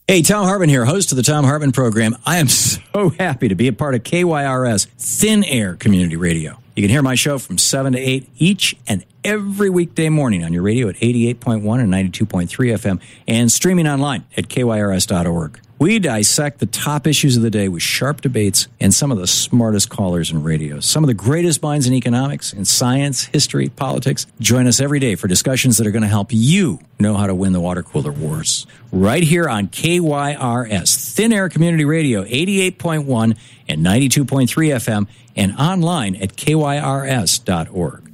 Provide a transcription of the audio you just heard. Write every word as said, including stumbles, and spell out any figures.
Hey, Tom Hartman here, host of the Tom Hartman Program. I am so happy to be a part of K Y R S Thin Air Community Radio. You can hear my show from seven to eight each and every weekday morning on your radio at eighty-eight point one and ninety-two point three F M and streaming online at K Y R S dot org. We dissect the top issues of the day with sharp debates and some of the smartest callers in radio. Some of the greatest minds in economics, in science, history, politics. Join us every day for discussions that are going to help you know how to win the water cooler wars. Right here on K Y R S, Thin Air Community Radio, eighty-eight point one and ninety-two point three F M, and online at K Y R S dot org.